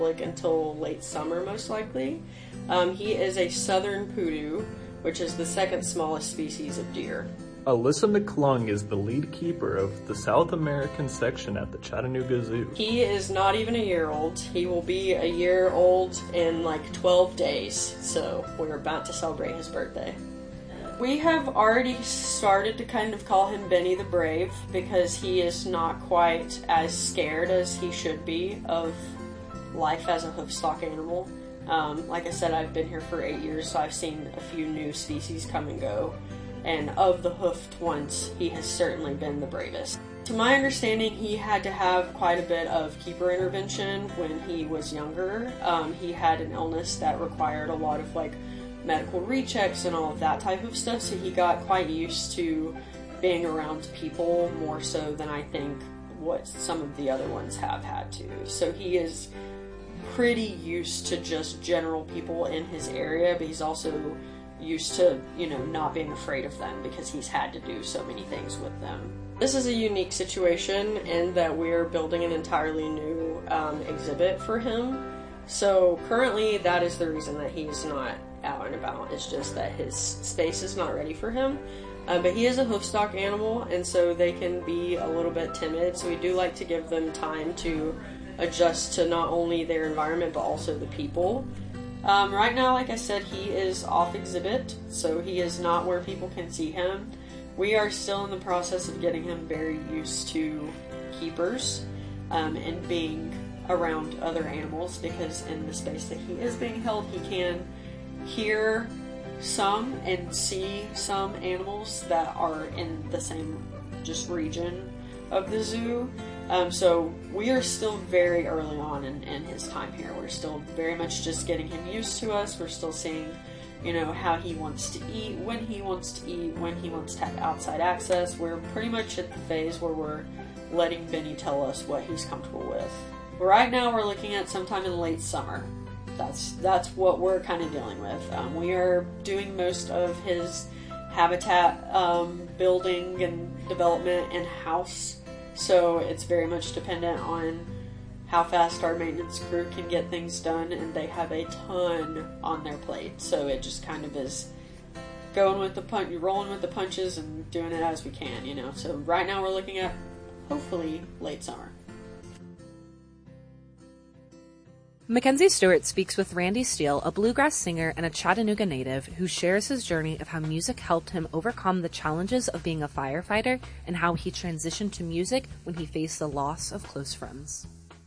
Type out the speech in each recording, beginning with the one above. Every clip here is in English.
like until late summer most likely. He is a southern poodoo, which is the second smallest species of deer. Alyssa McClung is the lead keeper of the South American section at the Chattanooga Zoo. He is not even a year old. He will be a year old in like 12 days, so we're about to celebrate his birthday. We have already started to kind of call him Benny the Brave because he is not quite as scared as he should be of life as a hoofstock animal. Like I said, I've been here for 8 years, so I've seen a few new species come and go. And of the hoofed ones, he has certainly been the bravest. To my understanding, he had to have quite a bit of keeper intervention when he was younger. He had an illness that required a lot of like medical rechecks and all of that type of stuff, so he got quite used to being around people more so than I think what some of the other ones have had to. So he is pretty used to just general people in his area, but he's also used to, not being afraid of them because he's had to do so many things with them. This is a unique situation in that we're building an entirely new exhibit for him. So currently that is the reason that he's not out and about. It's just that his space is not ready for him. But he is a hoofstock animal, and so they can be a little bit timid. So we do like to give them time to adjust to not only their environment but also the people. Right now, like I said, he is off exhibit, so he is not where people can see him. We are still in the process of getting him very used to keepers and being around other animals, because in the space that he is being held, he can hear some and see some animals that are in the same just region of the zoo. So we are still very early on in his time here. We're still very much just getting him used to us. We're still seeing, how he wants to eat, when he wants to eat, when he wants to have outside access. We're pretty much at the phase where we're letting Benny tell us what he's comfortable with. Right now we're looking at sometime in late summer. That's what we're kind of dealing with. We are doing most of his habitat building and development in-house. So it's very much dependent on how fast our maintenance crew can get things done, and they have a ton on their plate. So it just kind of is rolling with the punches and doing it as we can, So right now we're looking at hopefully late summer. Mackenzie Stewart speaks with Randy Steele, a bluegrass singer and a Chattanooga native, who shares his journey of how music helped him overcome the challenges of being a firefighter and how he transitioned to music when he faced the loss of close friends.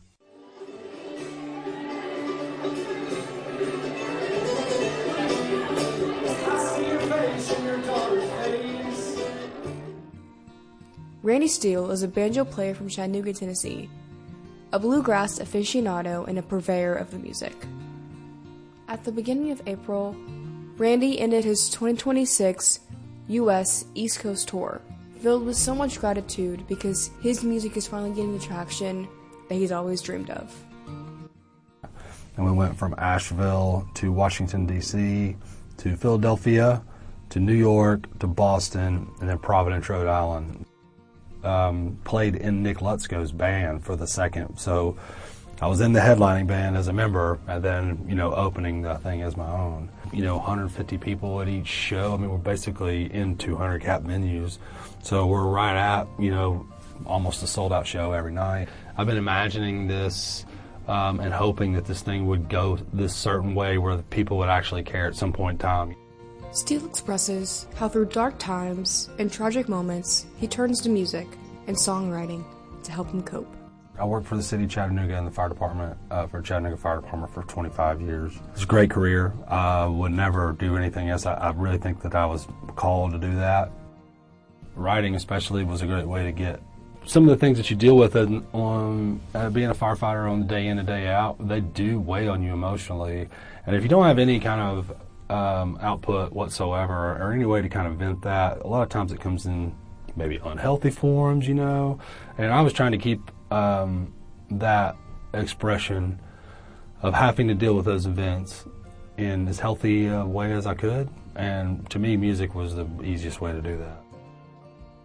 Randy Steele is a banjo player from Chattanooga, Tennessee, a bluegrass aficionado and a purveyor of the music. At the beginning of April, Randy ended his 2026 U.S. East Coast tour, filled with so much gratitude because his music is finally getting the traction that he's always dreamed of. And we went from Asheville to Washington, D.C., to Philadelphia, to New York, to Boston, and then Providence, Rhode Island. Played in Nick Lutzko's band for the second. So I was in the headlining band as a member, and then, opening the thing as my own. 150 people at each show. I mean, we're basically in 200 cap venues. So we're right at, almost a sold out show every night. I've been imagining this and hoping that this thing would go this certain way where people would actually care at some point in time. Steele expresses how through dark times and tragic moments, he turns to music and songwriting to help him cope. I worked for the city of Chattanooga in the fire department, for Chattanooga Fire Department for 25 years. It's a great career. I would never do anything else. I really think that I was called to do that. Writing especially was a great way to get some of the things that you deal with on being a firefighter on the day in and day out. They do weigh on you emotionally. And if you don't have any kind of output whatsoever or any way to kind of vent that, a lot of times it comes in maybe unhealthy forms, and I was trying to keep that expression of having to deal with those events in as healthy a way as I could, and to me music was the easiest way to do that.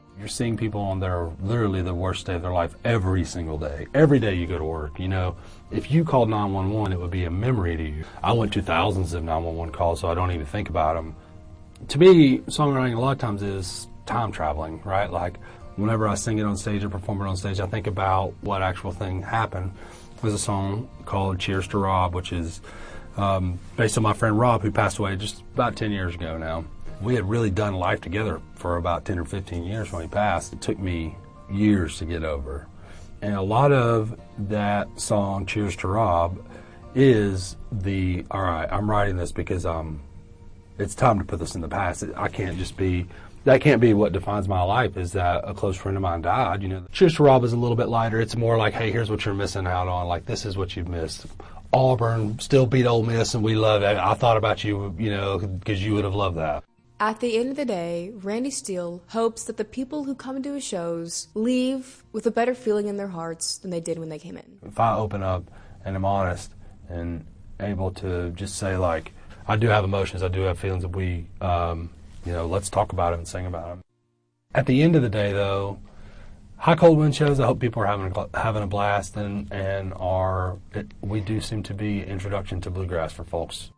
You're seeing people on their literally the worst day of their life every single day. Every day you go to work, you know. If you called 911, it would be a memory to you. I went to thousands of 911 calls, so I don't even think about them. To me, songwriting a lot of times is time traveling, right? Like, whenever I sing it on stage or perform it on stage, I think about what actual thing happened. There's a song called Cheers to Rob, which is based on my friend Rob, who passed away just about 10 years ago now. We had really done life together for about 10 or 15 years when he passed. It took me years to get over. And a lot of that song, Cheers to Rob, is all right, I'm writing this because it's time to put this in the past. That can't be what defines my life, is that a close friend of mine died. You know, Cheers to Rob is a little bit lighter. It's more like, hey, here's what you're missing out on. Like, this is what you've missed. Auburn still beat Ole Miss, and we love it. I thought about you, you know, because you would have loved that. At the end of the day, Randy Steele hopes that the people who come to his shows leave with a better feeling in their hearts than they did when they came in. If I open up and am honest and able to just say, like, I do have emotions, I do have feelings, that we, you know, let's talk about them and sing about them. At the end of the day, though, high cold wind shows, I hope people are having a blast, we do seem to be introduction to bluegrass for folks.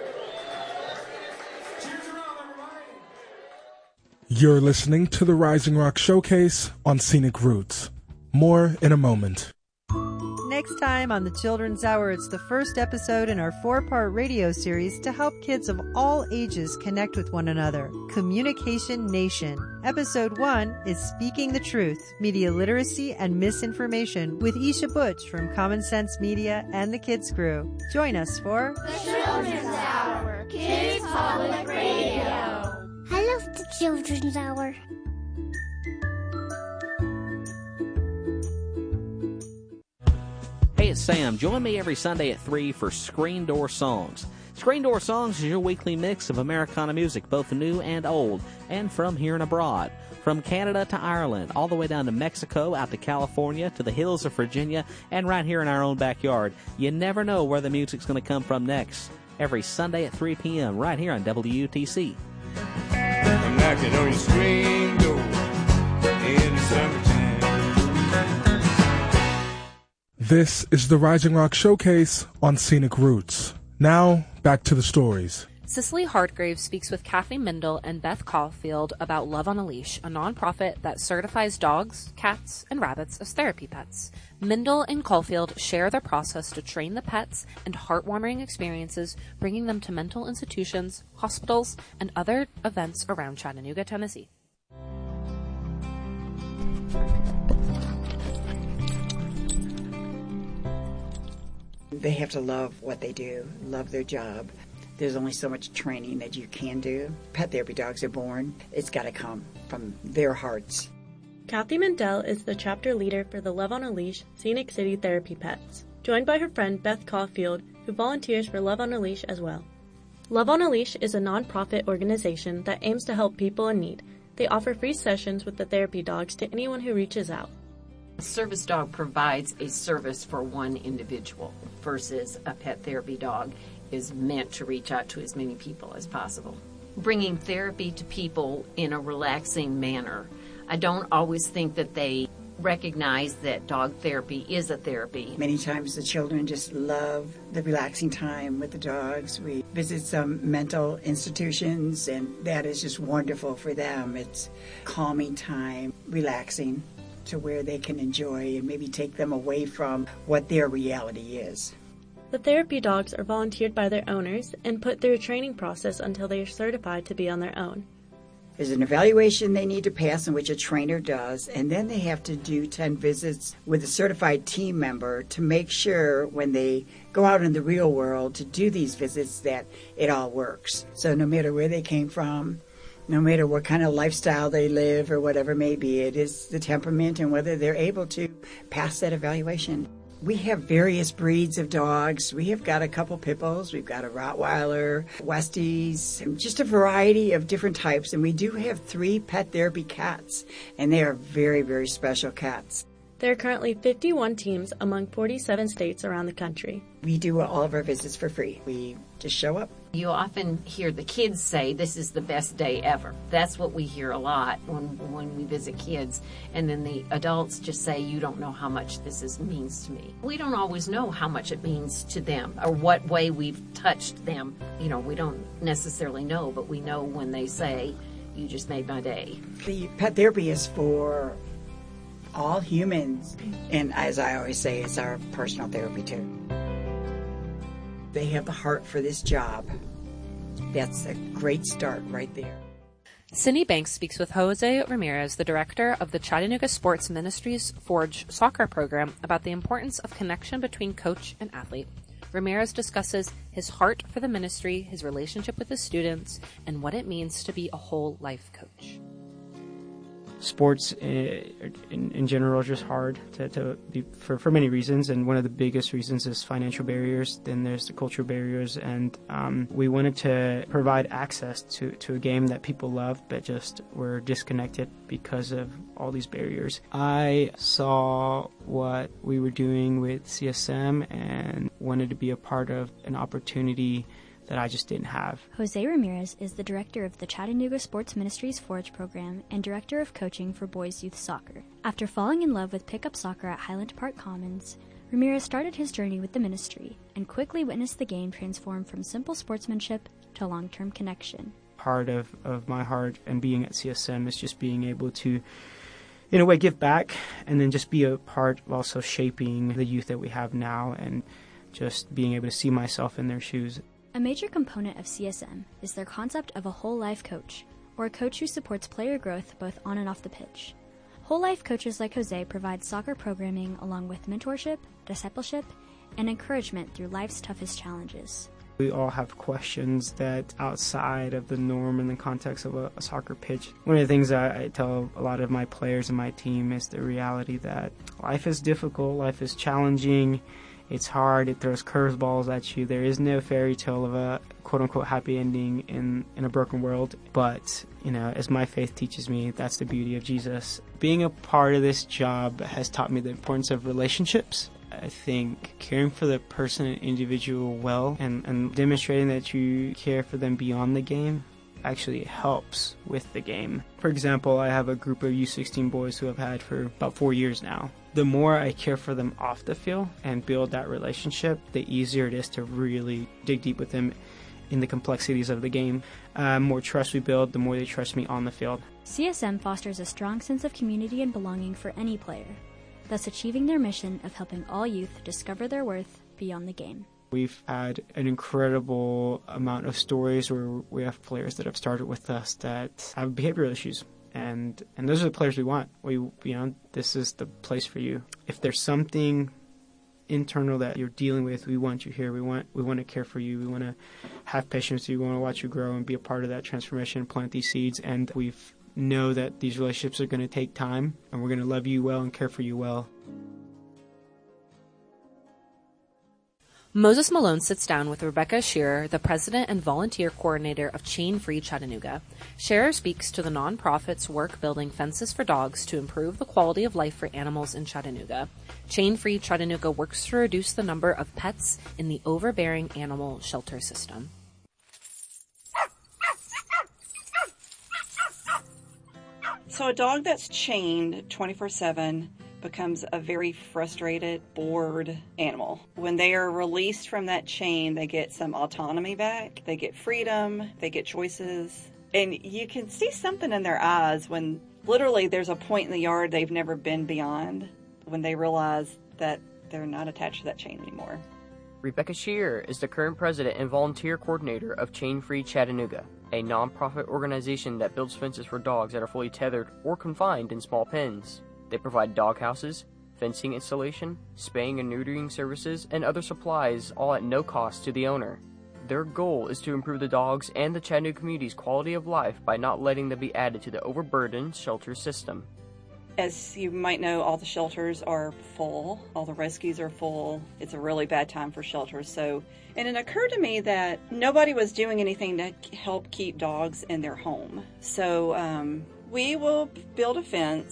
You're listening to the Rising Rock Showcase on Scenic Roots. More in a moment. Next time on the Children's Hour, it's the first episode in our 4-part radio series to help kids of all ages connect with one another. Communication Nation. Episode 1 is Speaking the Truth, Media Literacy and Misinformation with Isha Butch from Common Sense Media and the Kids Crew. Join us for the Children's Hour, Kids Public Radio. I love the Children's Hour. Hey, it's Sam. Join me every Sunday at 3 for Screen Door Songs. Screen Door Songs is your weekly mix of Americana music, both new and old, and from here and abroad. From Canada to Ireland, all the way down to Mexico, out to California, to the hills of Virginia, and right here in our own backyard. You never know where the music's going to come from next. Every Sunday at 3 p.m. right here on WUTC. I'm knocking on your screen door in the summertime. This is the Rising Rock Showcase on Scenic Roots. Now, back to the stories. Cicely Hartgrave speaks with Kathy Mindel and Beth Caulfield about Love on a Leash, a nonprofit that certifies dogs, cats, and rabbits as therapy pets. Mindel and Caulfield share their process to train the pets and heartwarming experiences, bringing them to mental institutions, hospitals, and other events around Chattanooga, Tennessee. They have to love what they do, love their job. There's only so much training that you can do. Pet therapy dogs are born. It's got to come from their hearts. Kathy Mindel is the chapter leader for the Love on a Leash Scenic City Therapy Pets, joined by her friend Beth Caulfield, who volunteers for Love on a Leash as well. Love on a Leash is a nonprofit organization that aims to help people in need. They offer free sessions with the therapy dogs to anyone who reaches out. A service dog provides a service for one individual versus a pet therapy dog is meant to reach out to as many people as possible. Bringing therapy to people in a relaxing manner. I don't always think that they recognize that dog therapy is a therapy. Many times the children just love the relaxing time with the dogs. We visit some mental institutions, and that is just wonderful for them. It's calming time, relaxing, to where they can enjoy and maybe take them away from what their reality is. The therapy dogs are volunteered by their owners and put through a training process until they are certified to be on their own. There's an evaluation they need to pass in which a trainer does, and then they have to do 10 visits with a certified team member to make sure when they go out in the real world to do these visits that it all works. So no matter where they came from, no matter what kind of lifestyle they live or whatever it may be, it is the temperament and whether they're able to pass that evaluation. We have various breeds of dogs. We have got a couple pit bulls. We've got a Rottweiler, Westies, just a variety of different types. And we do have 3 pet therapy cats, and they are very, very special cats. There are currently 51 teams among 47 states around the country. We do all of our visits for free. We just show up. You often hear the kids say, this is the best day ever. That's what we hear a lot when we visit kids. And then the adults just say, you don't know how much means to me. We don't always know how much it means to them or what way we've touched them. We don't necessarily know, but we know when they say, you just made my day. The pet therapy is for all humans, and as I always say, it's our personal therapy too. They have the heart for this job. That's a great start right there. Cindy Banks speaks with Jose Ramirez, the director of the Chattanooga Sports Ministries Forge soccer program, about the importance of connection between coach and athlete. Ramirez discusses his heart for the ministry, his relationship with his students, and what it means to be a whole life coach. Sports in general is just hard to be for many reasons, and one of the biggest reasons is financial barriers. Then there's the cultural barriers, and we wanted to provide access to a game that people love but just were disconnected because of all these barriers. I saw what we were doing with CSM and wanted to be a part of an opportunity that I just didn't have. Jose Ramirez is the director of the Chattanooga Sports Ministries Forge program and director of coaching for boys youth soccer. After falling in love with pickup soccer at Highland Park Commons, Ramirez started his journey with the ministry and quickly witnessed the game transform from simple sportsmanship to long-term connection. Part of my heart and being at CSM is just being able to, in a way, give back and then just be a part of also shaping the youth that we have now and just being able to see myself in their shoes. A major component of CSM is their concept of a whole life coach, or a coach who supports player growth both on and off the pitch. Whole life coaches like Jose provide soccer programming along with mentorship, discipleship, and encouragement through life's toughest challenges. We all have questions that outside of the norm and the context of a soccer pitch. One of the things I tell a lot of my players and my team is the reality that life is difficult, life is challenging. It's hard, it throws curveballs at you. There is no fairy tale of a quote-unquote happy ending in a broken world. But, as my faith teaches me, that's the beauty of Jesus. Being a part of this job has taught me the importance of relationships. I think caring for the person and individual well and demonstrating that you care for them beyond the game actually helps with the game. For example, I have a group of U16 boys who I've had for about 4 years now. The more I care for them off the field and build that relationship, the easier it is to really dig deep with them in the complexities of the game. More trust we build, the more they trust me on the field. CSM fosters a strong sense of community and belonging for any player, thus achieving their mission of helping all youth discover their worth beyond the game. We've had an incredible amount of stories where we have players that have started with us that have behavioral issues. And those are the players we want. This is the place for you. If there's something internal that you're dealing with, we want you here. We want to care for you. We want to have patience with you. We want to watch you grow and be a part of that transformation, plant these seeds. And we know that these relationships are going to take time, and we're going to love you well and care for you well. Moses Malone sits down with Rebecca Shearer, the president and volunteer coordinator of Chain Free Chattanooga. Shearer speaks to the nonprofit's work building fences for dogs to improve the quality of life for animals in Chattanooga. Chain Free Chattanooga works to reduce the number of pets in the overbearing animal shelter system. So a dog that's chained 24/7 becomes a very frustrated, bored animal. When they are released from that chain, they get some autonomy back, they get freedom, they get choices, and you can see something in their eyes when literally there's a point in the yard they've never been beyond, when they realize that they're not attached to that chain anymore. Rebecca Shearer is the current president and volunteer coordinator of Chain Free Chattanooga, a nonprofit organization that builds fences for dogs that are fully tethered or confined in small pens. They provide dog houses, fencing installation, spaying and neutering services, and other supplies, all at no cost to the owner. Their goal is to improve the dogs and the Chattanooga community's quality of life by not letting them be added to the overburdened shelter system. As you might know, all the shelters are full, all the rescues are full. It's a really bad time for shelters. And it occurred to me that nobody was doing anything to help keep dogs in their home. So we will build a fence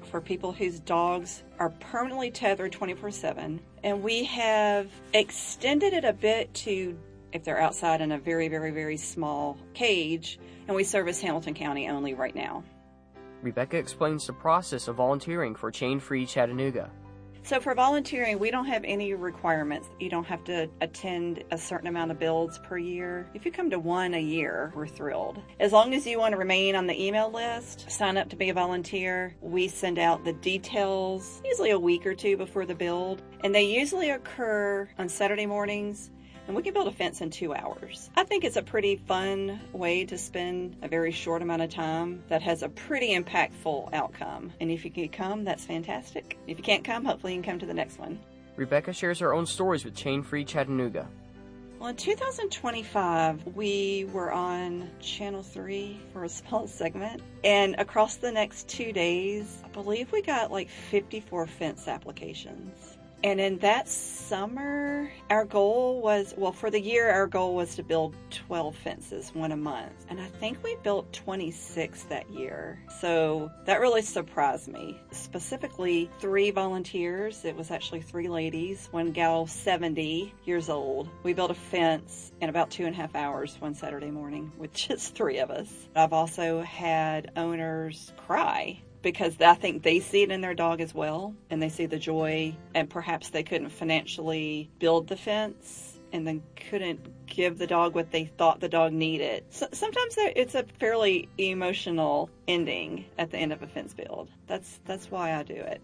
for people whose dogs are permanently tethered 24/7. And we have extended it a bit to if they're outside in a very, very, very small cage, and we service Hamilton County only right now. Rebecca explains the process of volunteering for Chain Free Chattanooga. So for volunteering, we don't have any requirements. You don't have to attend a certain amount of builds per year. If you come to one a year, we're thrilled. As long as you want to remain on the email list, sign up to be a volunteer. We send out the details usually a week or two before the build, and they usually occur on Saturday mornings, and we can build a fence in 2 hours. I think it's a pretty fun way to spend a very short amount of time that has a pretty impactful outcome. And if you can come, that's fantastic. If you can't come, hopefully you can come to the next one. Rebecca shares her own stories with Chain Free Chattanooga. Well, in 2025, we were on Channel 3 for a small segment. And across the next 2 days, I believe we got like 54 fence applications. And in that summer, our goal was, well, for the year, our goal was to build 12 fences, one a month. And I think we built 26 that year. So that really surprised me. Specifically, 3 volunteers. It was actually 3 ladies, one gal 70 years old. We built a fence in about 2.5 hours one Saturday morning with just 3 of us. I've also had owners cry, because I think they see it in their dog as well, and they see the joy, and perhaps they couldn't financially build the fence and then couldn't give the dog what they thought the dog needed. So sometimes it's a fairly emotional ending at the end of a fence build. That's why I do it.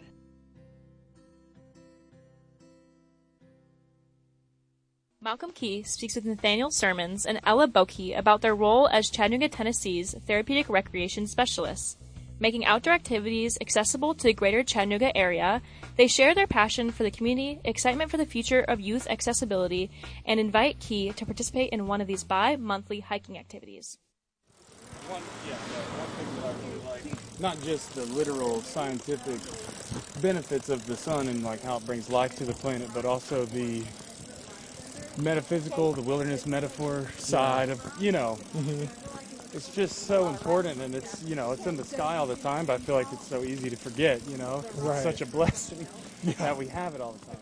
Malcolm Key speaks with Nathaniel Sermons and Ella Boki about their role as Chattanooga, Tennessee's therapeutic recreation specialists. Making outdoor activities accessible to the greater Chattanooga area, they share their passion for the community, excitement for the future of youth accessibility, and invite Key to participate in one of these bi-monthly hiking activities. One thing that I really like, not just the literal scientific benefits of the sun and like how it brings life to the planet, but also the metaphysical, the wilderness metaphor side of, it's just so important, and it's in the sky all the time, but I feel like it's so easy to forget, It's such a blessing that we have it all the time.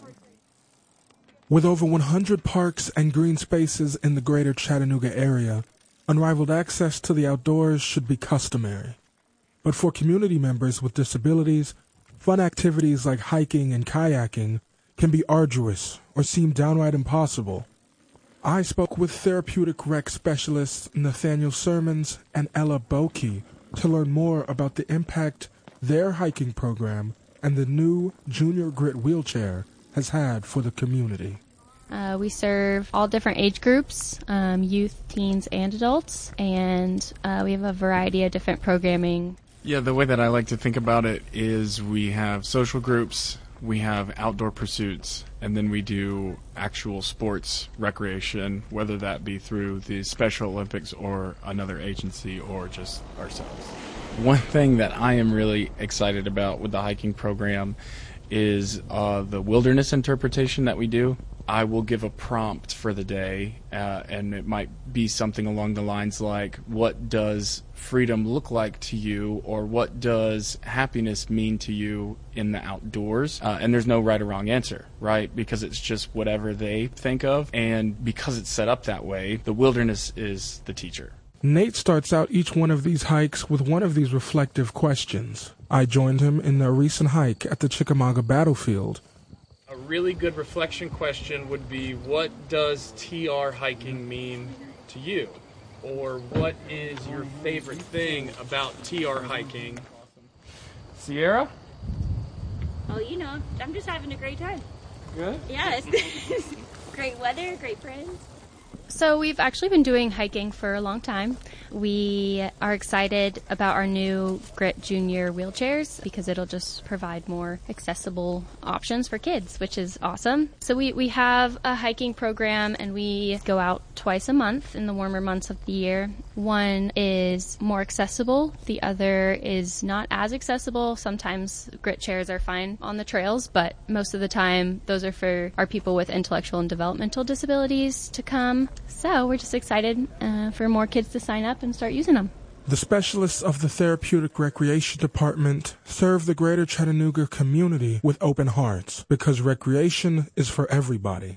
With over 100 parks and green spaces in the greater Chattanooga area, unrivaled access to the outdoors should be customary. But for community members with disabilities, fun activities like hiking and kayaking can be arduous or seem downright impossible. I spoke with therapeutic rec specialists Nathaniel Sermons and Ella Boki to learn more about the impact their hiking program and the new Junior Grit wheelchair has had for the community. We serve all different age groups, youth, teens, and adults, and we have a variety of different programming. Yeah, the way that I like to think about it is we have social groups, we have outdoor pursuits, and then we do actual sports recreation, whether that be through the Special Olympics or another agency or just ourselves. One thing that I am really excited about with the hiking program is the wilderness interpretation that we do. I will give a prompt for the day, and it might be something along the lines like, what does freedom look like to you, or what does happiness mean to you in the outdoors? And there's no right or wrong answer, right? Because it's just whatever they think of, and because it's set up that way, the wilderness is the teacher. Nate starts out each one of these hikes with one of these reflective questions. I joined him in a recent hike at the Chickamauga battlefield. A really good reflection question would be, what does TR hiking mean to you? Or what is your favorite thing about TR hiking? Sierra? Oh, I'm just having a great time. Good? Yeah, it's great weather, great friends. So we've actually been doing hiking for a long time. We are excited about our new Grit Junior wheelchairs because it'll just provide more accessible options for kids, which is awesome. So we have a hiking program, and we go out twice a month in the warmer months of the year. One is more accessible. The other is not as accessible. Sometimes Grit chairs are fine on the trails, but most of the time those are for our people with intellectual and developmental disabilities to come. So we're just excited for more kids to sign up and start using them. The specialists of the Therapeutic Recreation Department serve the greater Chattanooga community with open hearts because recreation is for everybody.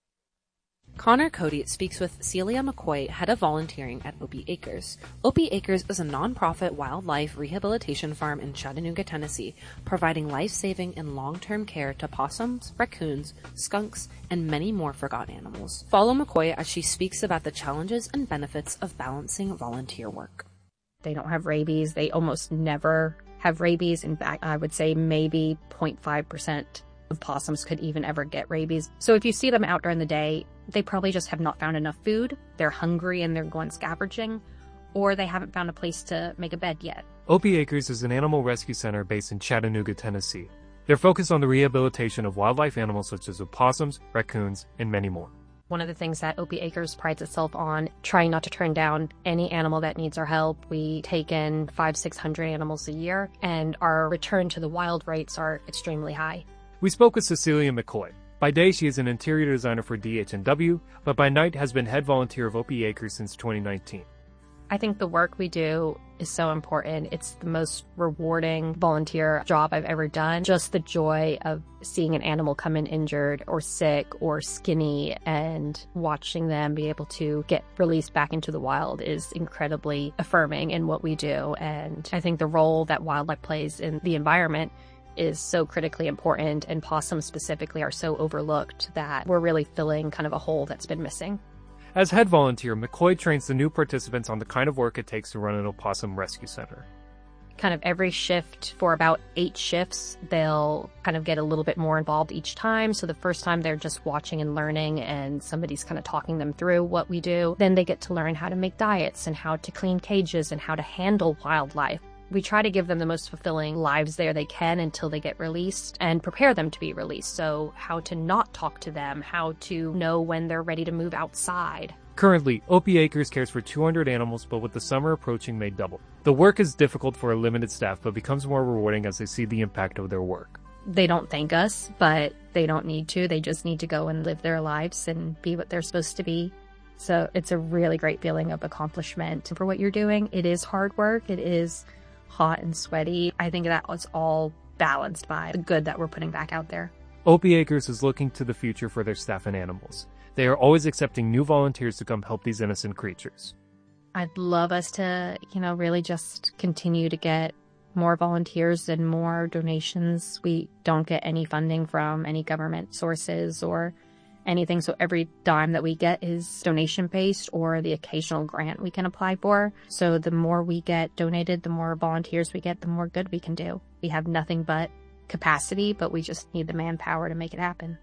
Connor Cody speaks with Celia McCoy, head of volunteering at Opie Acres. Opie Acres is a nonprofit wildlife rehabilitation farm in Chattanooga, Tennessee, providing life-saving and long-term care to possums, raccoons, skunks, and many more forgotten animals. Follow McCoy as she speaks about the challenges and benefits of balancing volunteer work. They don't have rabies. They almost never have rabies. In fact, I would say maybe 0.5% of possums could even ever get rabies. So if you see them out during the day, they probably just have not found enough food, they're hungry and they're going scavenging, or they haven't found a place to make a bed yet. Opie Acres is an animal rescue center based in Chattanooga, Tennessee. They're focused on the rehabilitation of wildlife animals such as opossums, raccoons, and many more. One of the things that Opie Acres prides itself on, trying not to turn down any animal that needs our help. We take in 500-600 animals a year, and our return to the wild rates are extremely high. We spoke with Cecilia McCoy. By day, she is an interior designer for DH&W, but by night has been head volunteer of Opie Acres since 2019. I think the work we do is so important. It's the most rewarding volunteer job I've ever done. Just the joy of seeing an animal come in injured or sick or skinny and watching them be able to get released back into the wild is incredibly affirming in what we do. And I think the role that wildlife plays in the environment is so critically important, and possums specifically are so overlooked that we're really filling kind of a hole that's been missing. As head volunteer, McCoy trains the new participants on the kind of work it takes to run an opossum rescue center. Kind of every shift for about 8 shifts, they'll kind of get a little bit more involved each time. So the first time they're just watching and learning and somebody's kind of talking them through what we do. Then they get to learn how to make diets and how to clean cages and how to handle wildlife. We try to give them the most fulfilling lives there they can until they get released and prepare them to be released. So how to not talk to them, how to know when they're ready to move outside. Currently, Opie Acres cares for 200 animals, but with the summer approaching may double. The work is difficult for a limited staff, but becomes more rewarding as they see the impact of their work. They don't thank us, but they don't need to. They just need to go and live their lives and be what they're supposed to be. So it's a really great feeling of accomplishment for what you're doing. It is hard work. It is hot and sweaty. I think that was all balanced by the good that we're putting back out there. Opie Acres is looking to the future for their staff and animals. They are always accepting new volunteers to come help these innocent creatures. I'd love us to, really just continue to get more volunteers and more donations. We don't get any funding from any government sources or anything, so every dime that we get is donation-based or the occasional grant we can apply for. So the more we get donated, the more volunteers we get, the more good we can do. We have nothing but capacity, but we just need the manpower to make it happen.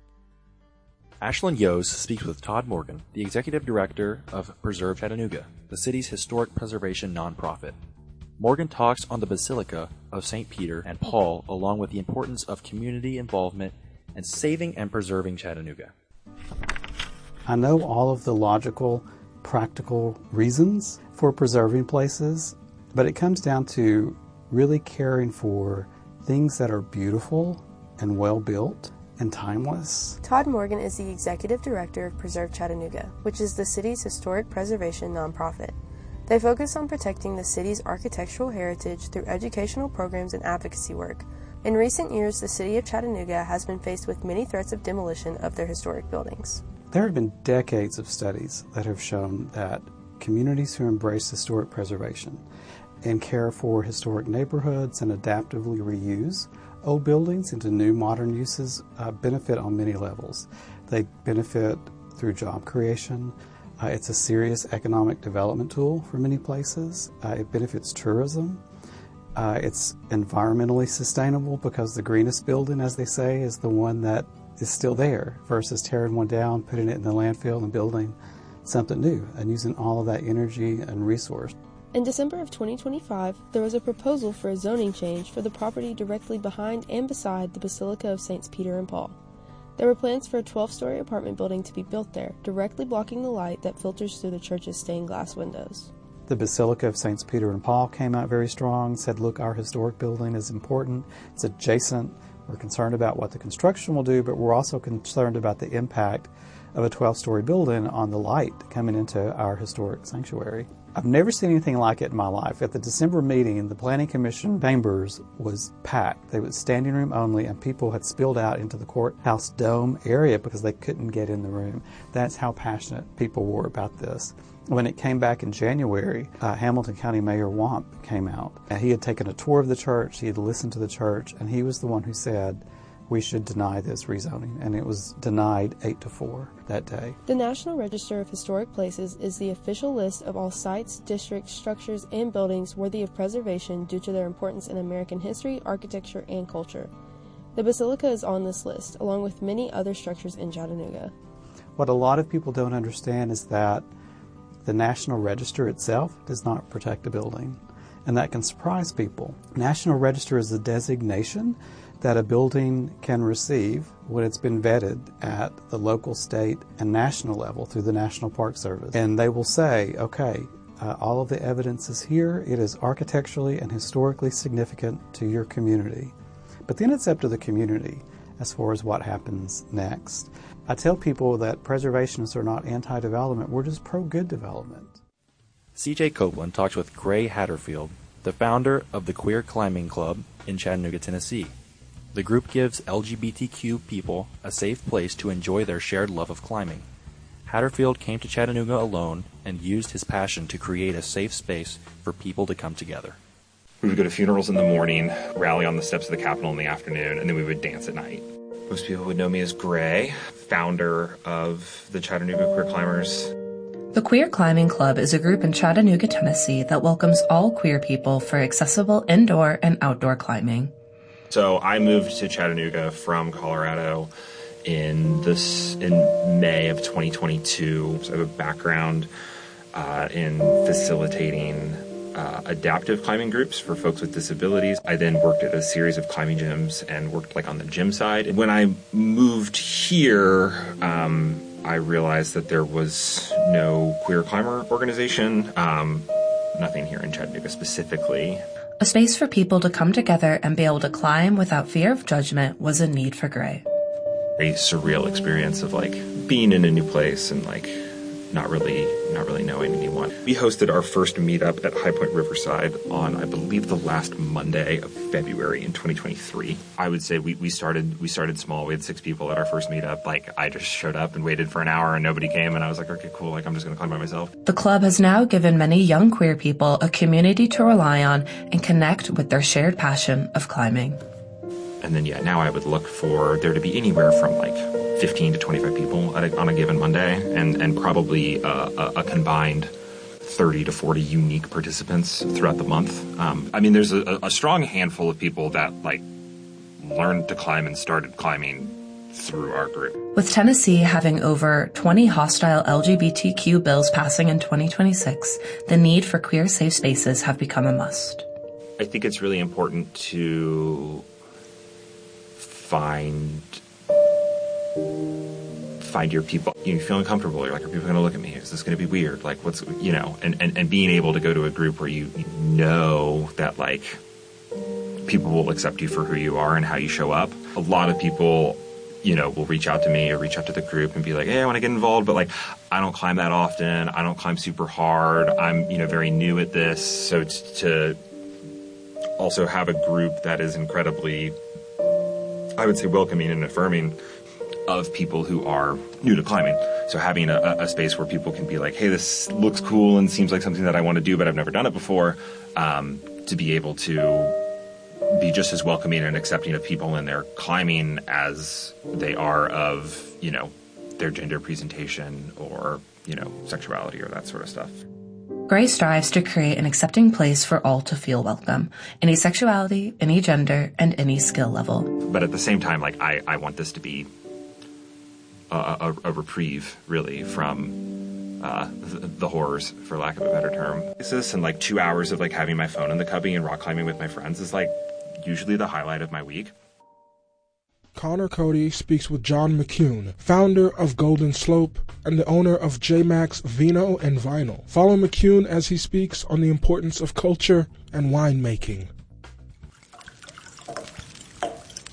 Ashlyn Yos speaks with Todd Morgan, the Executive Director of Preserve Chattanooga, the city's historic preservation nonprofit. Morgan talks on the Basilica of St. Peter and Paul, along with the importance of community involvement and saving and preserving Chattanooga. I know all of the logical, practical reasons for preserving places, but it comes down to really caring for things that are beautiful and well-built and timeless. Todd Morgan is the Executive Director of Preserve Chattanooga, which is the city's historic preservation nonprofit. They focus on protecting the city's architectural heritage through educational programs and advocacy work. In recent years, the city of Chattanooga has been faced with many threats of demolition of their historic buildings. There have been decades of studies that have shown that communities who embrace historic preservation and care for historic neighborhoods and adaptively reuse old buildings into new modern uses benefit on many levels. They benefit through job creation. It's a serious economic development tool for many places. It benefits tourism. It's environmentally sustainable because the greenest building, as they say, is the one that is still there versus tearing one down, putting it in the landfill and building something new and using all of that energy and resource. In December of 2025, there was a proposal for a zoning change for the property directly behind and beside the Basilica of Saints Peter and Paul. There were plans for a 12-story apartment building to be built there, directly blocking the light that filters through the church's stained glass windows. The Basilica of Saints Peter and Paul came out very strong, said, look, our historic building is important, it's adjacent, we're concerned about what the construction will do, but we're also concerned about the impact of a 12-story building on the light coming into our historic sanctuary. I've never seen anything like it in my life. At the December meeting, the Planning Commission chambers was packed. They was standing room only, and people had spilled out into the courthouse dome area because they couldn't get in the room. That's how passionate people were about this. When it came back in January, Hamilton County Mayor Wamp came out. And he had taken a tour of the church, he had listened to the church, and he was the one who said, we should deny this rezoning, and it was denied 8-4 that day. The National Register of Historic Places is the official list of all sites, districts, structures, and buildings worthy of preservation due to their importance in American history, architecture, and culture. The Basilica is on this list, along with many other structures in Chattanooga. What a lot of people don't understand is that the National Register itself does not protect a building, and that can surprise people. National Register is a designation that a building can receive when it's been vetted at the local, state, and national level through the National Park Service. And they will say, okay, all of the evidence is here. It is architecturally and historically significant to your community. But then it's up to the community as far as what happens next. I tell people that preservationists are not anti-development. We're just pro-good development. C.J. Copeland talks with Gray Hatterfield, the founder of the Queer Climbing Club in Chattanooga, Tennessee. The group gives LGBTQ people a safe place to enjoy their shared love of climbing. Hatterfield came to Chattanooga alone and used his passion to create a safe space for people to come together. We would go to funerals in the morning, rally on the steps of the Capitol in the afternoon, and then we would dance at night. Most people would know me as Gray, founder of the Chattanooga Queer Climbers. The Queer Climbing Club is a group in Chattanooga, Tennessee that welcomes all queer people for accessible indoor and outdoor climbing. So I moved to Chattanooga from Colorado in May of 2022. So I have a background in facilitating adaptive climbing groups for folks with disabilities. I then worked at a series of climbing gyms and worked on the gym side. When I moved here, I realized that there was no queer climber organization, nothing here in Chattanooga specifically. A space for people to come together and be able to climb without fear of judgment was a need for Gray. A surreal experience of being in a new place and not really knowing anyone. We hosted our first meetup at High Point Riverside on, I believe, the last Monday of February in 2023. I would say we started small. We had 6 people at our first meetup. I just showed up and waited for an hour and nobody came, and I was like, okay, cool. I'm just going to climb by myself. The club has now given many young queer people a community to rely on and connect with their shared passion of climbing. And then, now I would look for there to be anywhere from 15 to 25 people on a given Monday, and probably a combined 30 to 40 unique participants throughout the month. There's a strong handful of people that learned to climb and started climbing through our group. With Tennessee having over 20 hostile LGBTQ bills passing in 2026, the need for queer safe spaces have become a must. I think it's really important to find your people. You feel uncomfortable. You're like, are people going to look at me? Is this going to be weird? What's, and being able to go to a group where you know that people will accept you for who you are and how you show up. A lot of people, will reach out to me or reach out to the group and be like, hey, I want to get involved, but I don't climb that often. I don't climb super hard. I'm, very new at this. So to also have a group that is incredibly, I would say, welcoming and affirming of people who are new to climbing. So having a space where people can be like, hey, this looks cool and seems like something that I want to do, but I've never done it before, to be able to be just as welcoming and accepting of people in their climbing as they are of, their gender presentation or, sexuality or that sort of stuff. Gray strives to create an accepting place for all to feel welcome, any sexuality, any gender, and any skill level. But at the same time, I want this to be a reprieve, really, from the horrors, for lack of a better term. And 2 hours of having my phone in the cubby and rock climbing with my friends is usually the highlight of my week. Connor Cody speaks with John McCune, founder of Golden Slope and the owner of J-Max Vino and Vinyl. Follow McCune as he speaks on the importance of culture and winemaking.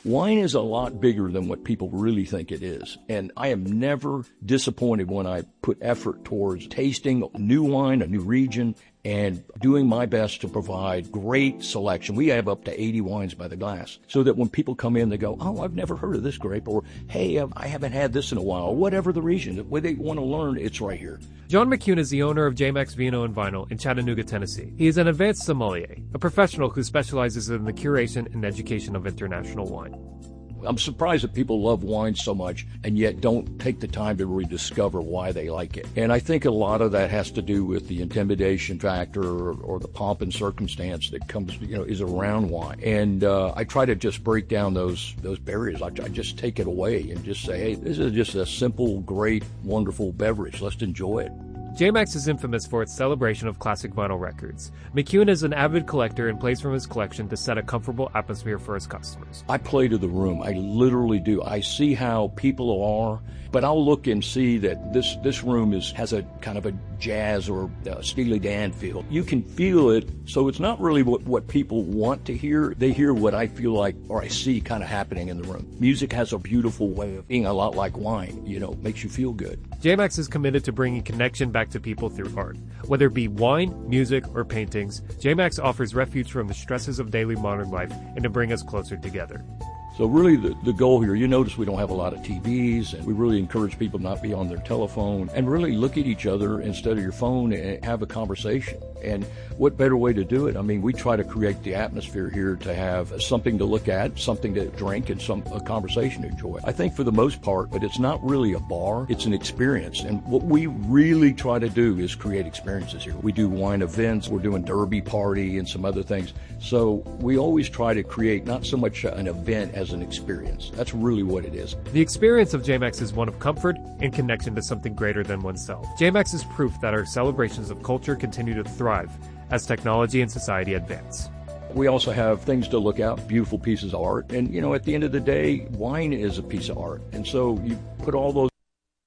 Wine is a lot bigger than what people really think it is. And I am never disappointed when I put effort towards tasting new wine, a new region, and doing my best to provide great selection. We have up to 80 wines by the glass, so that when people come in, they go, oh, I've never heard of this grape, or hey, I haven't had this in a while, or whatever the region. When they want to learn, it's right here. John McCune is the owner of JMax Vino and Vinyl in Chattanooga, Tennessee. He is an advanced sommelier, a professional who specializes in the curation and education of international wine. I'm surprised that people love wine so much and yet don't take the time to really discover why they like it. And I think a lot of that has to do with the intimidation factor or the pomp and circumstance that comes, is around wine. And I try to just break down those barriers. I just take it away and just say, hey, this is just a simple, great, wonderful beverage. Let's enjoy it. JMax is infamous for its celebration of classic vinyl records. McCune is an avid collector and plays from his collection to set a comfortable atmosphere for his customers. I play to the room. I literally do. I see how people are, but I'll look and see that this room has a kind of a jazz or Steely Dan feel. You can feel it, so it's not really what people want to hear. They hear what I feel like or I see kind of happening in the room. Music has a beautiful way of being a lot like wine, makes you feel good. JMax is committed to bringing connection back to people through art. Whether it be wine, music, or paintings, JMax offers refuge from the stresses of daily modern life and to bring us closer together. So really the goal here, you notice we don't have a lot of TVs, and we really encourage people not be on their telephone and really look at each other instead of your phone and have a conversation. And what better way to do it? I mean, we try to create the atmosphere here to have something to look at, something to drink, and a conversation to enjoy. I think for the most part, but it's not really a bar, it's an experience. And what we really try to do is create experiences here. We do wine events, we're doing derby party and some other things. So we always try to create not so much an event as an experience. That's really what it is. The experience of JMax is one of comfort and connection to something greater than oneself. JMax is proof that our celebrations of culture continue to thrive as technology and society advance. We also have things to look at, beautiful pieces of art. And, at the end of the day, wine is a piece of art. And so you put all those.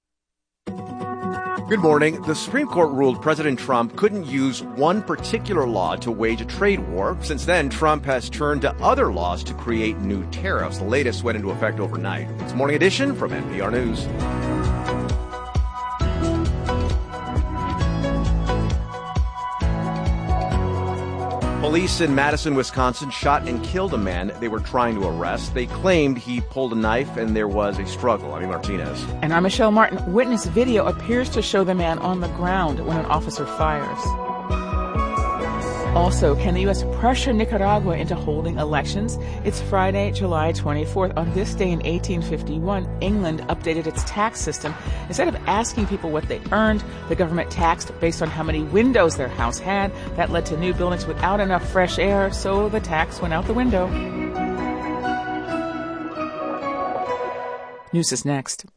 Good morning. The Supreme Court ruled President Trump couldn't use one particular law to wage a trade war. Since then, Trump has turned to other laws to create new tariffs. The latest went into effect overnight. It's Morning Edition from NPR News. Police in Madison, Wisconsin shot and killed a man they were trying to arrest. They claimed he pulled a knife and there was a struggle. Amy Martinez. And I'm Michelle Martin. Witness video appears to show the man on the ground when an officer fires. Also, can the U.S. pressure Nicaragua into holding elections? It's Friday, July 24th. On this day in 1851, England updated its tax system. Instead of asking people what they earned, the government taxed based on how many windows their house had. That led to new buildings without enough fresh air, so the tax went out the window. News is next.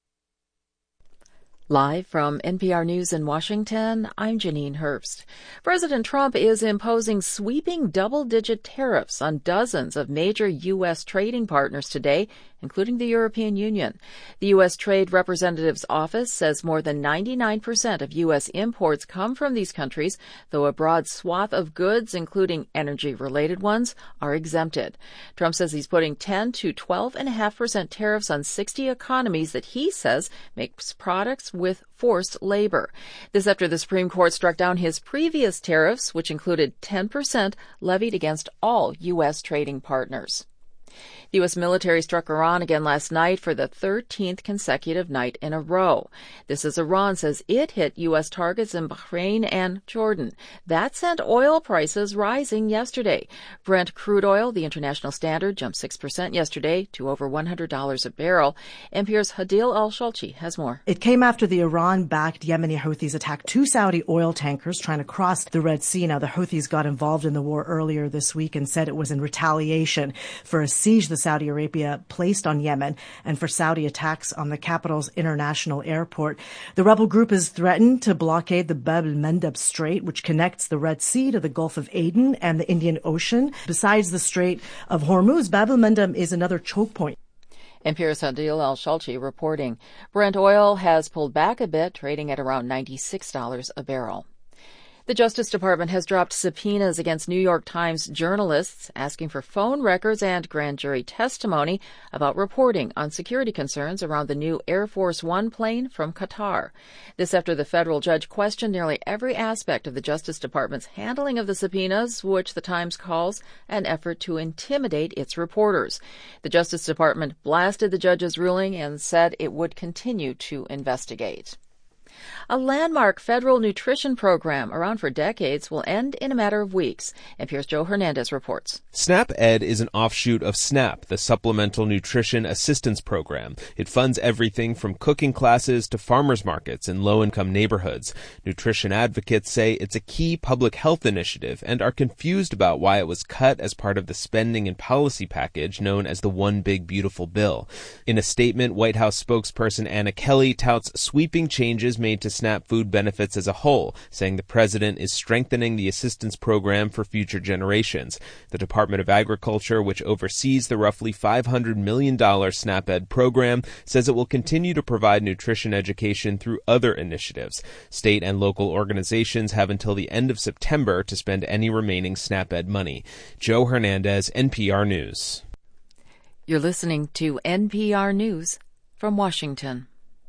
Live from NPR News in Washington, I'm Janine Herbst. President Trump is imposing sweeping double-digit tariffs on dozens of major U.S. trading partners today, including the European Union. The U.S. Trade Representative's office says more than 99% of U.S. imports come from these countries, though a broad swath of goods, including energy-related ones, are exempted. Trump says he's putting 10 to 12.5% tariffs on 60 economies that he says makes products with forced labor. This after the Supreme Court struck down his previous tariffs, which included 10% levied against all U.S. trading partners. The U.S. military struck Iran again last night for the 13th consecutive night in a row. This as Iran says it hit U.S. targets in Bahrain and Jordan. That sent oil prices rising yesterday. Brent crude oil, the international standard, jumped 6% yesterday to over $100 a barrel. NPR's Hadil Al-Shalchi has more. It came after the Iran-backed Yemeni Houthis attacked two Saudi oil tankers trying to cross the Red Sea. Now, the Houthis got involved in the war earlier this week and said it was in retaliation for a siege the Saudi Arabia placed on Yemen and for Saudi attacks on the capital's international airport. The rebel group has threatened to blockade the Bab el-Mandeb Strait, which connects the Red Sea to the Gulf of Aden and the Indian Ocean. Besides the Strait of Hormuz, Bab el-Mandeb is another choke point. NPR's Hadil Al-Shalchi reporting. Brent oil has pulled back a bit, trading at around $96 a barrel. The Justice Department has dropped subpoenas against New York Times journalists asking for phone records and grand jury testimony about reporting on security concerns around the new Air Force One plane from Qatar. This after the federal judge questioned nearly every aspect of the Justice Department's handling of the subpoenas, which the Times calls an effort to intimidate its reporters. The Justice Department blasted the judge's ruling and said it would continue to investigate. A landmark federal nutrition program around for decades will end in a matter of weeks. NPR's Joe Hernandez reports. SNAP-Ed is an offshoot of SNAP, the Supplemental Nutrition Assistance Program. It funds everything from cooking classes to farmers markets in low-income neighborhoods. Nutrition advocates say it's a key public health initiative and are confused about why it was cut as part of the spending and policy package known as the One Big Beautiful Bill. In a statement, White House spokesperson Anna Kelly touts sweeping changes made to SNAP food benefits as a whole, saying the president is strengthening the assistance program for future generations. The Department of Agriculture, which oversees the roughly $500 million SNAP-Ed program, says it will continue to provide nutrition education through other initiatives. State and local organizations have until the end of September to spend any remaining SNAP-Ed money. Joe Hernandez, NPR News. You're listening to NPR News from Washington.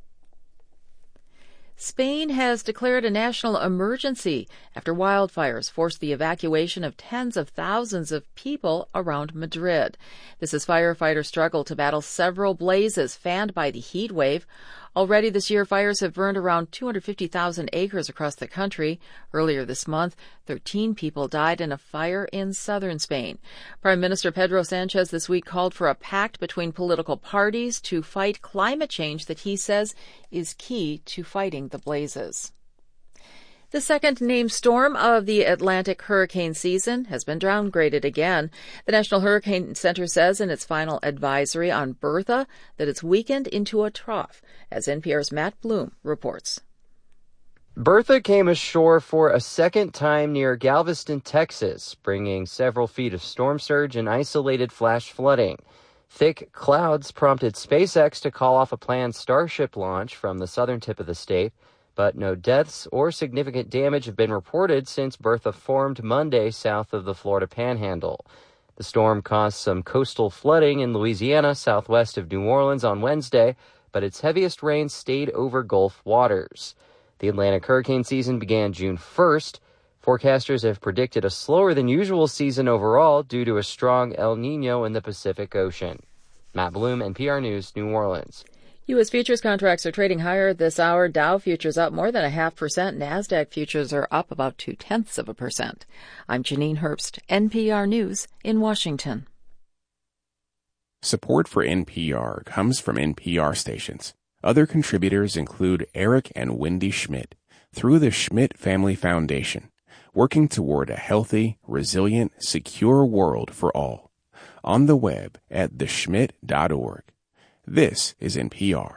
Spain has declared a national emergency after wildfires forced the evacuation of tens of thousands of people around Madrid. This as firefighters struggle to battle several blazes fanned by the heat wave. Already this year, fires have burned around 250,000 acres across the country. Earlier this month, 13 people died in a fire in southern Spain. Prime Minister Pedro Sanchez this week called for a pact between political parties to fight climate change that he says is key to fighting the blazes. The second named storm of the Atlantic hurricane season has been downgraded again. The National Hurricane Center says in its final advisory on Bertha that it's weakened into a trough, as NPR's Matt Bloom reports. Bertha came ashore for a second time near Galveston, Texas, bringing several feet of storm surge and isolated flash flooding. Thick clouds prompted SpaceX to call off a planned Starship launch from the southern tip of the state, but no deaths or significant damage have been reported since Bertha formed Monday south of the Florida Panhandle. The storm caused some coastal flooding in Louisiana, southwest of New Orleans on Wednesday, but its heaviest rain stayed over Gulf waters. The Atlantic hurricane season began June 1st. Forecasters have predicted a slower than usual season overall due to a strong El Niño in the Pacific Ocean. Matt Bloom, NPR News, New Orleans. U.S. futures contracts are trading higher this hour. Dow futures up more than 0.5%. NASDAQ futures are up about 0.2%. I'm Janine Herbst, NPR News in Washington. Support for NPR comes from NPR stations. Other contributors include Eric and Wendy Schmidt through the Schmidt Family Foundation, working toward a healthy, resilient, secure world for all. On the web at theschmidt.org. This is NPR.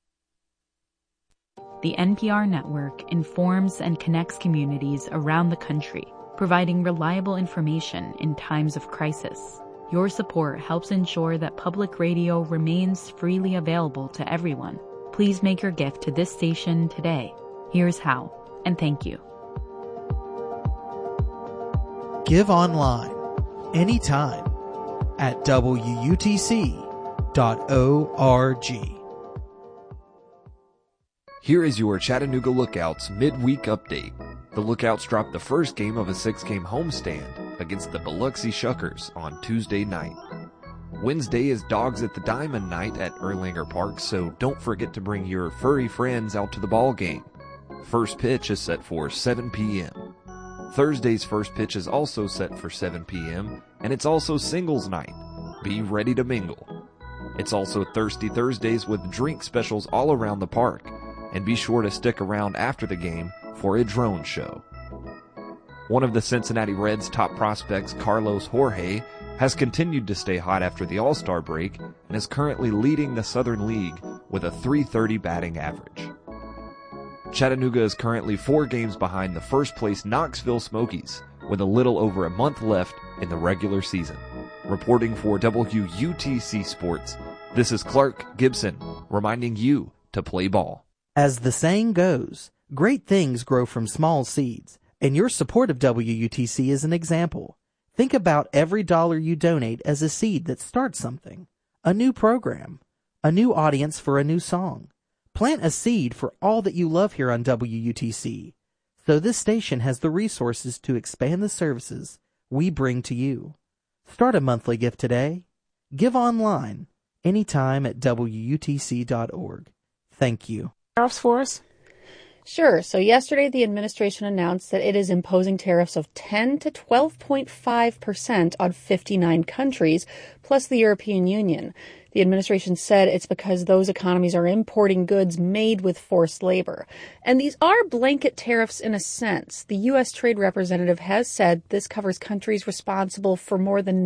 The NPR network informs and connects communities around the country, providing reliable information in times of crisis. Your support helps ensure that public radio remains freely available to everyone. Please make your gift to this station today. Here's how, and thank you. Give online, anytime, at WUTC.org. Here is your Chattanooga Lookouts midweek update. The Lookouts dropped the first game of a 6-game homestand against the Biloxi Shuckers on Tuesday night. Wednesday is Dogs at the Diamond night at Erlanger Park, so don't forget to bring your furry friends out to the ball game. First pitch is set for 7 p.m. Thursday's first pitch is also set for 7 p.m., and it's also singles night. Be ready to mingle. It's also Thirsty Thursdays with drink specials all around the park, and be sure to stick around after the game for a drone show. One of the Cincinnati Reds' top prospects, Carlos Jorge, has continued to stay hot after the All-Star break and is currently leading the Southern League with a .330 batting average. Chattanooga is currently 4 games behind the first-place Knoxville Smokies, with a little over a month left in the regular season. Reporting for WUTC Sports, this is Clark Gibson, reminding you to play ball. As the saying goes, great things grow from small seeds, And your support of WUTC is an example. Think about every dollar you donate as a seed that starts something. A new program. A new audience for a new song. Plant a seed for all that you love here on WUTC, so this station has the resources to expand the services we bring to you. Start a monthly gift today. Give online, anytime at WUTC.org. Thank you. Tariffs for us? Sure. So yesterday, the administration announced that it is imposing tariffs of 10 to 12.5% on 59 countries, plus the European Union. The administration said it's because those economies are importing goods made with forced labor. And these are blanket tariffs in a sense. The U.S. Trade Representative has said this covers countries responsible for more than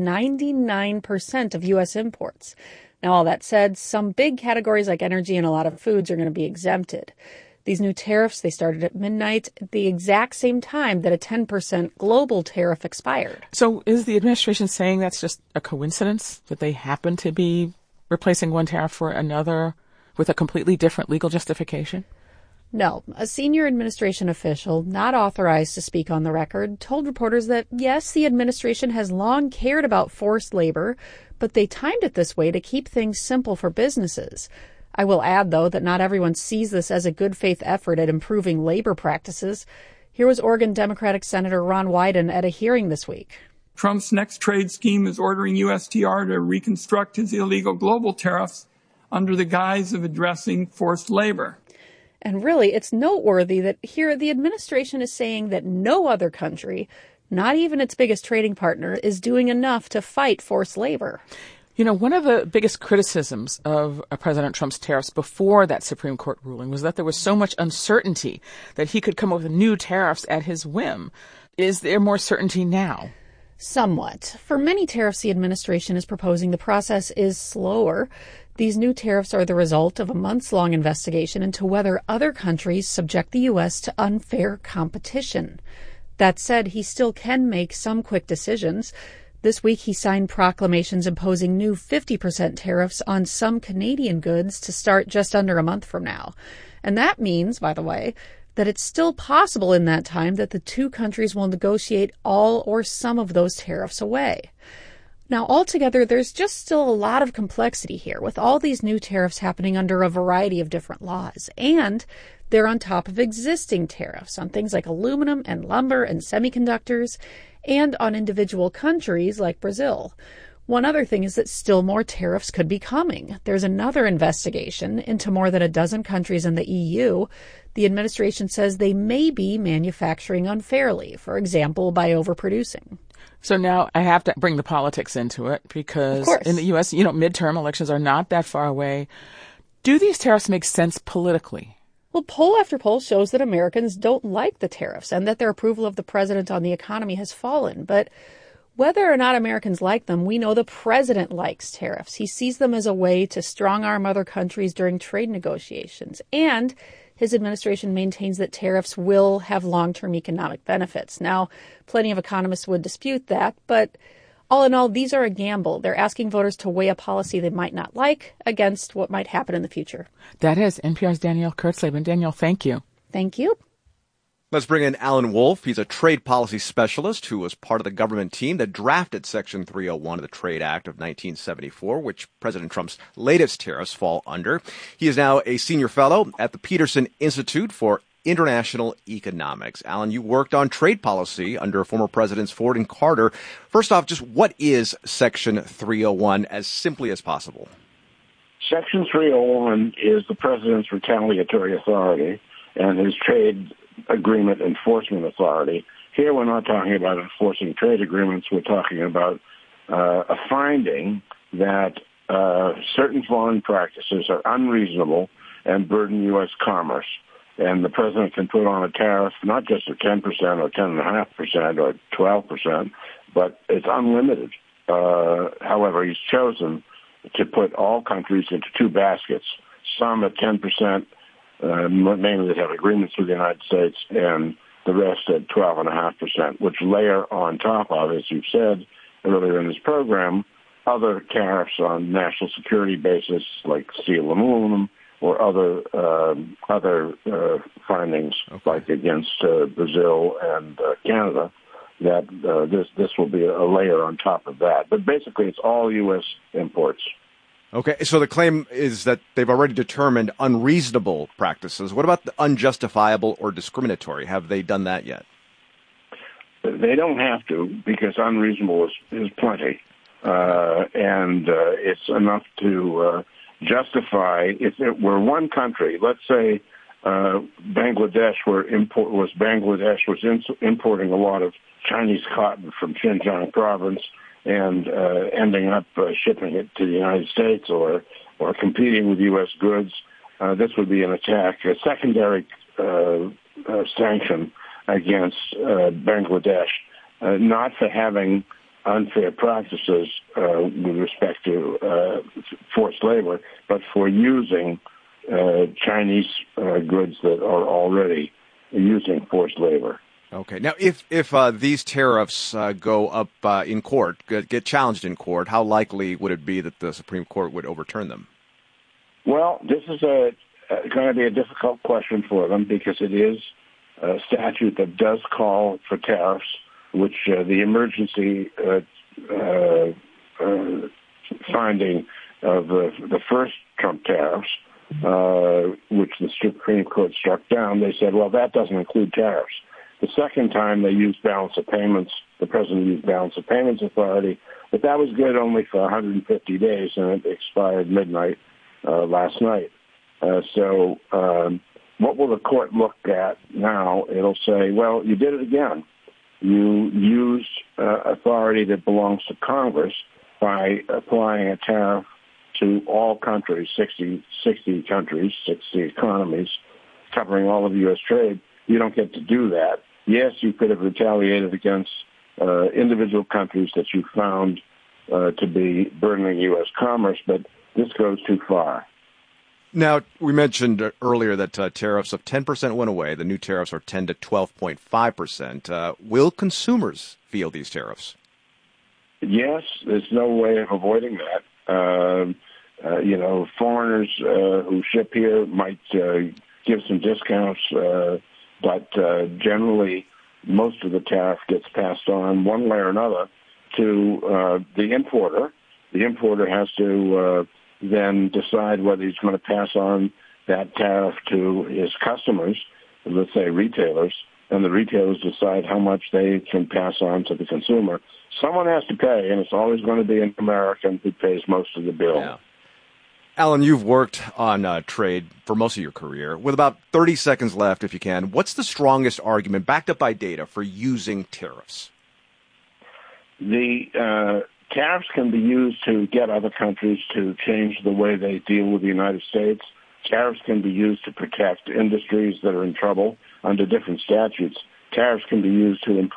99% of U.S. imports. Now, all that said, some big categories like energy and a lot of foods are going to be exempted. These new tariffs, they started at midnight at the exact same time that a 10% global tariff expired. So is the administration saying that's just a coincidence, that they happen to be replacing one tariff for another with a completely different legal justification? No. A senior administration official, not authorized to speak on the record, told reporters that, yes, the administration has long cared about forced labor, but they timed it this way to keep things simple for businesses. I will add, though, that not everyone sees this as a good faith effort at improving labor practices. Here was Oregon Democratic Senator Ron Wyden at a hearing this week. Trump's next trade scheme is ordering USTR to reconstruct his illegal global tariffs under the guise of addressing forced labor. And really, it's noteworthy that here the administration is saying that no other country, not even its biggest trading partner, is doing enough to fight forced labor. You know, one of the biggest criticisms of President Trump's tariffs before that Supreme Court ruling was that there was so much uncertainty that he could come up with new tariffs at his whim. Is there more certainty now? Somewhat. For many tariffs the administration is proposing, the process is slower. These new tariffs are the result of a months-long investigation into whether other countries subject the U.S. to unfair competition. That said, he still can make some quick decisions. This week, he signed proclamations imposing new 50% tariffs on some Canadian goods to start just under a month from now. And that means, by the way, that it's still possible in that time that the two countries will negotiate all or some of those tariffs away. Now, altogether, there's just still a lot of complexity here, with all these new tariffs happening under a variety of different laws. And they're on top of existing tariffs on things like aluminum and lumber and semiconductors, and on individual countries like Brazil. One other thing is that still more tariffs could be coming. There's another investigation into more than a dozen countries in the EU. The administration says they may be manufacturing unfairly, for example, by overproducing. So now I have to bring the politics into it because in the U.S., midterm elections are not that far away. Do these tariffs make sense politically? Well, poll after poll shows that Americans don't like the tariffs and that their approval of the president on the economy has fallen. But whether or not Americans like them, we know the president likes tariffs. He sees them as a way to strong-arm other countries during trade negotiations. And his administration maintains that tariffs will have long-term economic benefits. Now, plenty of economists would dispute that, but all in all, these are a gamble. They're asking voters to weigh a policy they might not like against what might happen in the future. That is NPR's Danielle Kurtzleben. Danielle, thank you. Thank you. Let's bring in Alan Wolf. He's a trade policy specialist who was part of the government team that drafted Section 301 of the Trade Act of 1974, which President Trump's latest tariffs fall under. He is now a senior fellow at the Peterson Institute for International Economics. Alan, you worked on trade policy under former Presidents Ford and Carter. First off, just what is Section 301 as simply as possible? Section 301 is the president's retaliatory authority and his trade agreement enforcement authority. Here we're not talking about enforcing trade agreements. We're talking about a finding that certain foreign practices are unreasonable and burden U.S. commerce. And the president can put on a tariff, not just of 10% or 10.5% or 12%, but it's unlimited. However, he's chosen to put all countries into two baskets, some at 10%, mainly that have agreements with the United States, and the rest at 12.5%, which layer on top of, as you've said earlier in this program, other tariffs on national security basis like steel and aluminum, or other findings, like against Brazil and Canada, that this will be a layer on top of that. But basically, it's all U.S. imports. Okay, so the claim is that they've already determined unreasonable practices. What about the unjustifiable or discriminatory? Have they done that yet? They don't have to, because unreasonable is plenty. And it's enough to justify, if it were one country, let's say Bangladesh was importing a lot of Chinese cotton from Xinjiang province and ending up shipping it to the United States or competing with U.S. goods. This would be an attack, a secondary sanction against Bangladesh, not for having unfair practices with respect to forced labor, but for using Chinese goods that are already using forced labor. Okay. Now, if these tariffs go up in court, get challenged in court, how likely would it be that the Supreme Court would overturn them? Well, this is going to be a difficult question for them, because it is a statute that does call for tariffs, which the emergency finding of the first Trump tariffs, which the Supreme Court struck down, they said, well, that doesn't include tariffs. The second time they used balance of payments, the president used balance of payments authority, but that was good only for 150 days, and it expired midnight last night. So what will the court look at now? It'll say, well, you did it again. You used authority that belongs to Congress by applying a tariff to all countries, 60 countries, 60 economies, covering all of U.S. trade. You don't get to do that. Yes, you could have retaliated against individual countries that you found to be burdening U.S. commerce, but this goes too far. Now, we mentioned earlier that tariffs of 10% went away. The new tariffs are 10 to 12.5%. Will consumers feel these tariffs? Yes, there's no way of avoiding that. Foreigners who ship here might give some discounts, but generally most of the tariff gets passed on one way or another to the importer. The importer has to then decide whether he's going to pass on that tariff to his customers, let's say retailers, and the retailers decide how much they can pass on to the consumer. Someone has to pay, and it's always going to be an American who pays most of the bill. Yeah. Alan, you've worked on trade for most of your career. With about 30 seconds left, if you can, what's the strongest argument, backed up by data, for using tariffs? The tariffs can be used to get other countries to change the way they deal with the United States. Tariffs can be used to protect industries that are in trouble under different statutes. Tariffs can be used to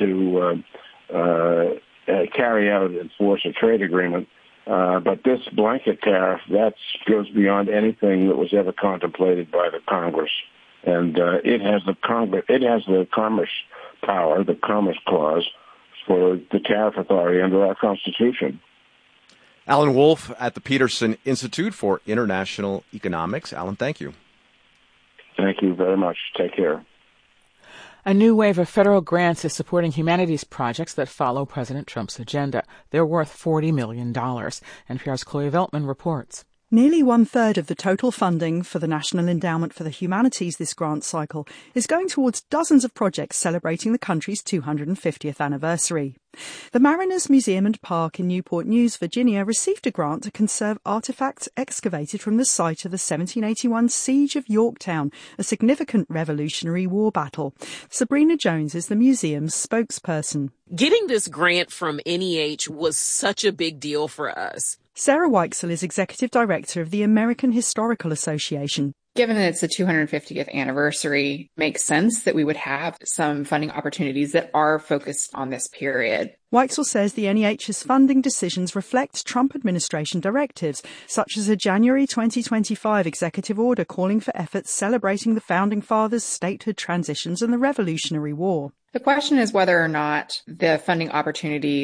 carry out and enforce a trade agreement. But this blanket tariff, that goes beyond anything that was ever contemplated by the Congress. And it has the commerce power, the Commerce Clause, for the tariff authority under our Constitution. Alan Wolf at the Peterson Institute for International Economics. Alan, thank you. Thank you very much. Take care. A new wave of federal grants is supporting humanities projects that follow President Trump's agenda. They're worth $40 million. NPR's Chloe Veltman reports. Nearly one-third of the total funding for the National Endowment for the Humanities this grant cycle is going towards dozens of projects celebrating the country's 250th anniversary. The Mariners Museum and Park in Newport News, Virginia, received a grant to conserve artifacts excavated from the site of the 1781 Siege of Yorktown, a significant Revolutionary War battle. Sabrina Jones is the museum's spokesperson. Getting this grant from NEH was such a big deal for us. Sarah Weichsel is Executive Director of the American Historical Association. Given that it's the 250th anniversary, makes sense that we would have some funding opportunities that are focused on this period. Weichsel says the NEH's funding decisions reflect Trump administration directives, such as a January 2025 executive order calling for efforts celebrating the Founding Fathers' statehood transitions and the Revolutionary War. The question is whether or not the funding opportunities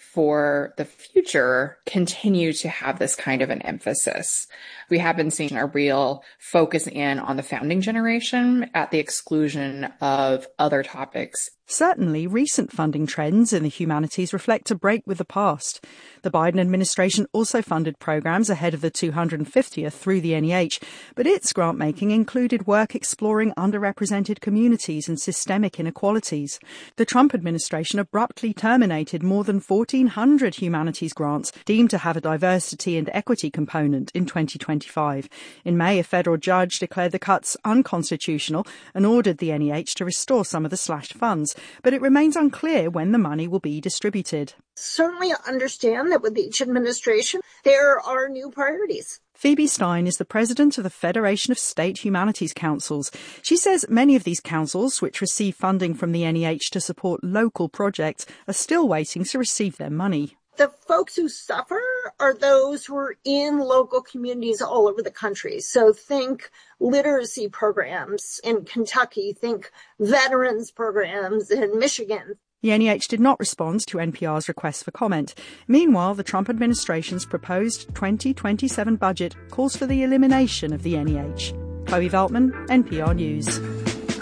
for the future continue to have this kind of an emphasis. We have been seeing a real focus in on the founding generation at the exclusion of other topics. Certainly, recent funding trends in the humanities reflect a break with the past. The Biden administration also funded programs ahead of the 250th through the NEH, but its grant-making included work exploring underrepresented communities and systemic inequalities. The Trump administration abruptly terminated more than 1,400 humanities grants deemed to have a diversity and equity component in 2025. In May, a federal judge declared the cuts unconstitutional and ordered the NEH to restore some of the slashed funds, but it remains unclear when the money will be distributed. Certainly understand that with each administration, there are new priorities. Phoebe Stein is the president of the Federation of State Humanities Councils. She says many of these councils, which receive funding from the NEH to support local projects, are still waiting to receive their money. The folks who suffer are those who are in local communities all over the country. So think literacy programs in Kentucky, think veterans programs in Michigan. The NEH did not respond to NPR's request for comment. Meanwhile, the Trump administration's proposed 2027 budget calls for the elimination of the NEH. Chloe Veltman, NPR News.